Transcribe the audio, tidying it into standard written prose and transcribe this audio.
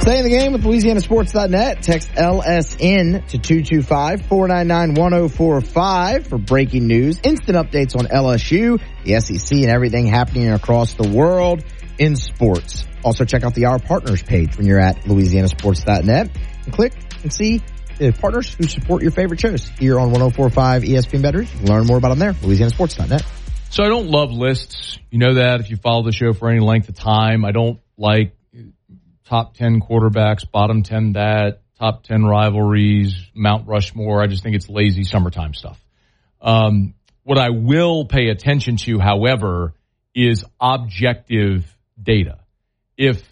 Stay in the game with LouisianaSports.net. Text LSN to 225-499-1045 for breaking news, instant updates on LSU, the SEC, and everything happening across the world in sports. Also, check out the Our Partners page when you're at LouisianaSports.net and click and see the partners who support your favorite shows here on 104.5 ESPN Bedford. You can learn more about them there, LouisianaSports.net. So I don't love lists. You know that if you follow the show for any length of time. I don't like top 10 quarterbacks, bottom 10 that, top 10 rivalries, Mount Rushmore. I just think it's lazy summertime stuff. What I will pay attention to, however, is objective data. If